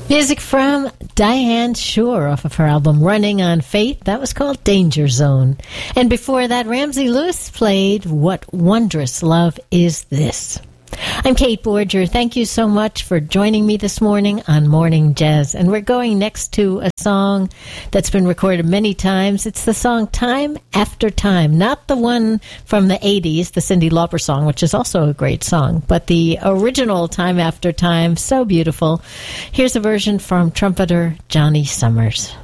Music from Diane Shore off of her album Running on Faith. That was called Danger Zone. And before that, Ramsey Lewis played What Wondrous Love Is This? I'm Kate Borger. Thank you so much for joining me this morning on Morning Jazz. And we're going next to a song that's been recorded many times. It's the song Time After Time, not the one from the 80s, the Cyndi Lauper song, which is also a great song, but the original Time After Time, so beautiful. Here's a version from trumpeter Johnny Summers.